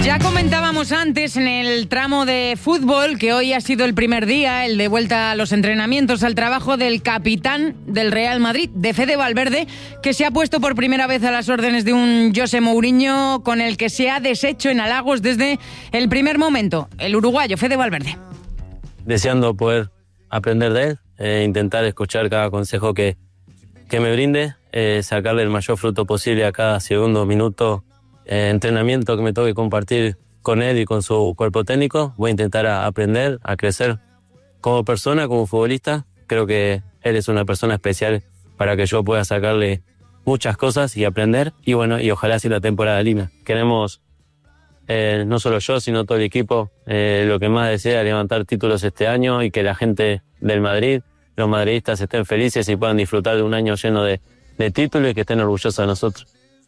Ya comentábamos antes en el tramo de fútbol que hoy ha sido el primer día, el de vuelta a los entrenamientos, al trabajo del capitán del Real Madrid, de Fede Valverde, que se ha puesto por primera vez a las órdenes de un José Mourinho con el que se ha deshecho en halagos desde el primer momento. El uruguayo Fede Valverde. Deseando poder aprender de él, intentar escuchar cada consejo que me brinde, sacarle el mayor fruto posible a cada segundo, minuto, entrenamiento que me toque compartir con él y con su cuerpo técnico. Voy a intentar aprender, a crecer como persona, como futbolista. Creo que él es una persona especial para que yo pueda sacarle muchas cosas y aprender. Y bueno, y ojalá así la temporada linda. Queremos, no solo yo, sino todo el equipo, lo que más desea, levantar títulos este año y que la gente del Madrid, los madridistas, estén felices y puedan disfrutar de un año lleno de títulos y que estén orgullosos de nosotros.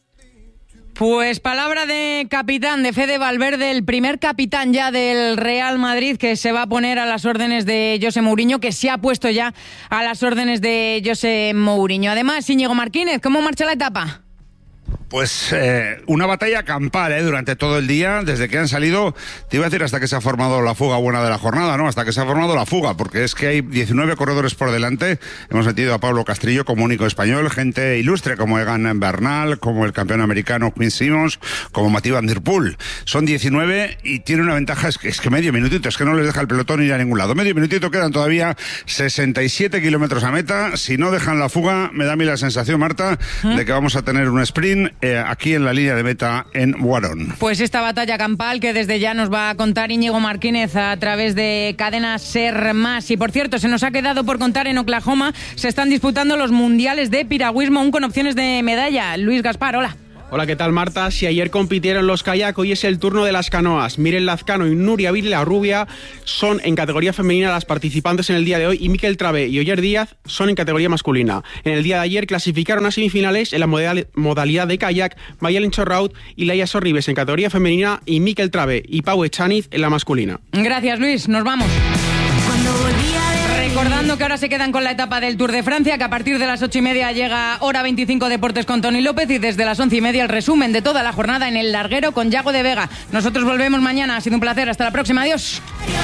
Pues palabra de capitán, de Fede Valverde, el primer capitán ya del Real Madrid que se va a poner a las órdenes de José Mourinho, que se ha puesto ya a las órdenes de José Mourinho. Además, Íñigo Martínez, ¿cómo marcha la etapa? Pues una batalla campal durante todo el día, desde que han salido, te iba a decir hasta que se ha formado la fuga buena de la jornada, ¿no? Hasta que se ha formado la fuga, porque es que hay 19 corredores por delante. Hemos metido a Pablo Castrillo como único español, gente ilustre como Egan Bernal, como el campeón americano Quinn Simmons, como Mathieu Van Der Poel. Son 19 y tiene una ventaja, es que medio minutito, es que no les deja el pelotón ir a ningún lado. Medio minutito, quedan todavía 67 kilómetros a meta. Si no dejan la fuga, me da a mí la sensación, Marta, de que vamos a tener un sprint aquí en la línea de meta en Warón. Pues esta batalla campal que desde ya nos va a contar Íñigo Martínez a través de Cadena Ser Más. Y por cierto, se nos ha quedado por contar en Oklahoma, se están disputando los mundiales de piragüismo, aún con opciones de medalla. Luis Gaspar, hola. Hola, ¿qué tal, Marta? Si ayer compitieron los kayak, hoy es el turno de las canoas. Miren Lazcano y Nuria Villarrubia son en categoría femenina las participantes en el día de hoy y Miquel Travé y Oyer Díaz son en categoría masculina. En el día de ayer clasificaron a semifinales en la modalidad de kayak Mayalen Chorraut y Laia Sorribes en categoría femenina y Miquel Travé y Pau Echaniz en la masculina. Gracias, Luis. Nos vamos. Recordando que ahora se quedan con la etapa del Tour de Francia, que a partir de las 8:30 llega Hora 25 Deportes con Tony López y desde las 11:30 el resumen de toda la jornada en El Larguero con Yago de Vega. Nosotros volvemos mañana. Ha sido un placer. Hasta la próxima. Adiós.